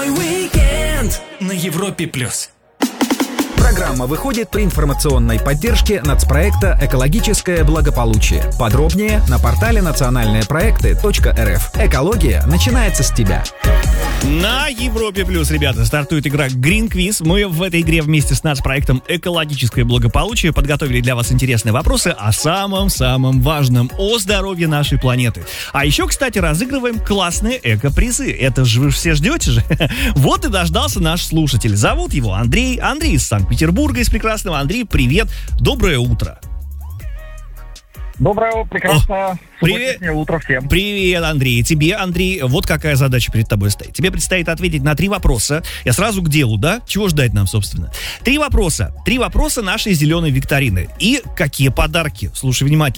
уикенд на Европе+. Программа выходит при информационной поддержке нацпроекта «Экологическое благополучие». Подробнее на портале национальныепроекты.рф. Экология начинается с тебя. На Европе+, ребята, стартует игра Green Quiz. Мы в этой игре вместе с нацпроектом «Экологическое благополучие» подготовили для вас интересные вопросы о самом-самом важном, о здоровье нашей планеты. А еще, кстати, разыгрываем классные эко-призы. Это же вы все ждете же. Вот и дождался наш слушатель. Зовут его Андрей. Андрей из Санкт-Петербурга, из прекрасного. Андрей, привет. Доброе утро. Доброе, прекрасное субботнее утро всем. Привет, Андрей. Тебе, Андрей, вот какая задача перед тобой стоит. Тебе предстоит ответить на 3 вопроса. Я сразу к делу, да? Чего ждать нам, собственно? 3 вопроса. 3 вопроса нашей зеленой викторины. И какие подарки? Слушай внимательно.